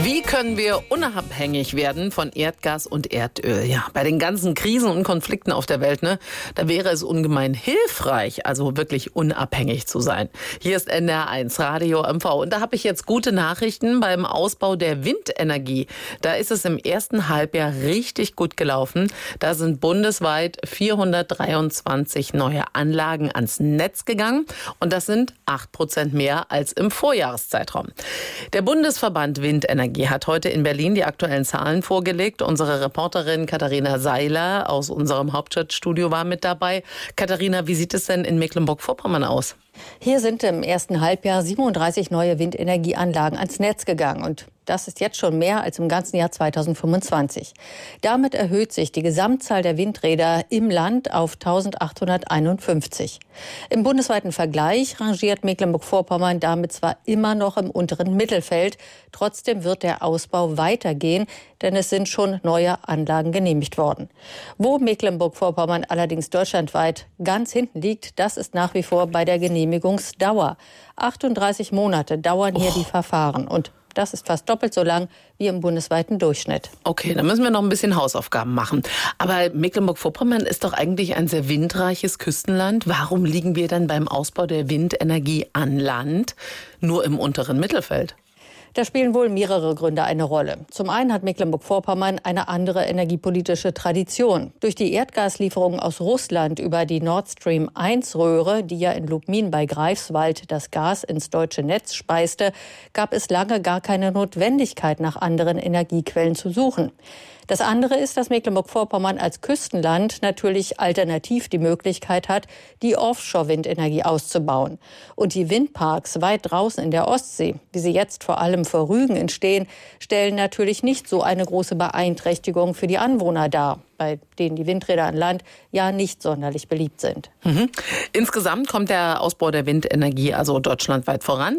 Wie können wir unabhängig werden von Erdgas und Erdöl? Ja, bei den ganzen Krisen und Konflikten auf der Welt, da wäre es ungemein hilfreich, also wirklich unabhängig zu sein. Hier ist NDR1 Radio MV und da habe ich jetzt gute Nachrichten beim Ausbau der Windenergie. Da ist es im ersten Halbjahr richtig gut gelaufen. Da sind bundesweit 423 neue Anlagen ans Netz gegangen und das sind 8% mehr als im Vorjahreszeitraum. Der Bundesverband Windenergie hat heute in Berlin die aktuellen Zahlen vorgelegt. Unsere Reporterin Katharina Seiler aus unserem Hauptstadtstudio war mit dabei. Katharina, wie sieht es denn in Mecklenburg-Vorpommern aus? Hier sind im ersten Halbjahr 37 neue Windenergieanlagen ans Netz gegangen. Und das ist jetzt schon mehr als im ganzen Jahr 2025. Damit erhöht sich die Gesamtzahl der Windräder im Land auf 1851. Im bundesweiten Vergleich rangiert Mecklenburg-Vorpommern damit zwar immer noch im unteren Mittelfeld. Trotzdem wird der Ausbau weitergehen, denn es sind schon neue Anlagen genehmigt worden. Wo Mecklenburg-Vorpommern allerdings deutschlandweit ganz hinten liegt, das ist nach wie vor bei der Genehmigungsdauer. 38 Monate dauern hier die Verfahren und das ist fast doppelt so lang wie im bundesweiten Durchschnitt. Okay, dann müssen wir noch ein bisschen Hausaufgaben machen. Aber Mecklenburg-Vorpommern ist doch eigentlich ein sehr windreiches Küstenland. Warum liegen wir dann beim Ausbau der Windenergie an Land nur im unteren Mittelfeld? Da spielen wohl mehrere Gründe eine Rolle. Zum einen hat Mecklenburg-Vorpommern eine andere energiepolitische Tradition. Durch die Erdgaslieferungen aus Russland über die Nord Stream 1 Röhre, die ja in Lubmin bei Greifswald das Gas ins deutsche Netz speiste, gab es lange gar keine Notwendigkeit, nach anderen Energiequellen zu suchen. Das andere ist, dass Mecklenburg-Vorpommern als Küstenland natürlich alternativ die Möglichkeit hat, die Offshore-Windenergie auszubauen. Und die Windparks weit draußen in der Ostsee, wie sie jetzt vor allem vor Rügen entstehen, stellen natürlich nicht so eine große Beeinträchtigung für die Anwohner dar, bei denen die Windräder an Land ja nicht sonderlich beliebt sind. Insgesamt kommt der Ausbau der Windenergie also deutschlandweit voran.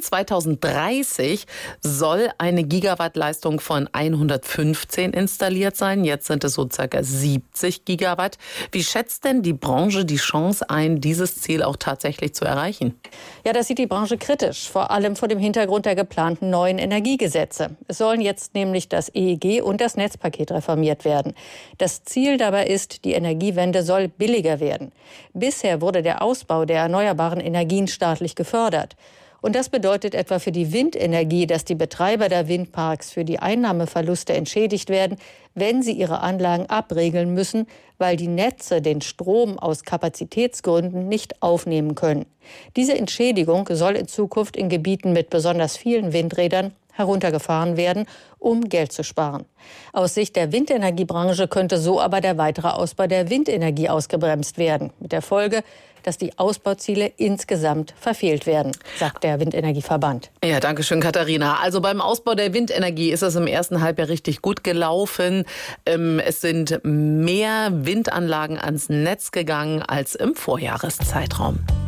2030 soll eine Gigawattleistung von 115 installiert sein. Jetzt sind es so ca. 70 Gigawatt. Wie schätzt denn die Branche die Chance ein, dieses Ziel auch tatsächlich zu erreichen? Ja, das sieht die Branche kritisch, vor allem vor dem Hintergrund der geplanten neuen Energiegesetze. Es sollen jetzt nämlich das EEG und das Netzpaket reformiert werden. Das Ziel dabei ist, die Energiewende soll billiger werden. Bisher wurde der Ausbau der erneuerbaren Energien staatlich gefördert. Und das bedeutet etwa für die Windenergie, dass die Betreiber der Windparks für die Einnahmeverluste entschädigt werden, wenn sie ihre Anlagen abregeln müssen, weil die Netze den Strom aus Kapazitätsgründen nicht aufnehmen können. Diese Entschädigung soll in Zukunft in Gebieten mit besonders vielen Windrädern heruntergefahren werden, um Geld zu sparen. Aus Sicht der Windenergiebranche könnte so aber der weitere Ausbau der Windenergie ausgebremst werden. Mit der Folge, dass die Ausbauziele insgesamt verfehlt werden, sagt der Windenergieverband. Ja, danke schön, Katharina. Also beim Ausbau der Windenergie ist es im ersten Halbjahr richtig gut gelaufen. Es sind mehr Windanlagen ans Netz gegangen als im Vorjahreszeitraum.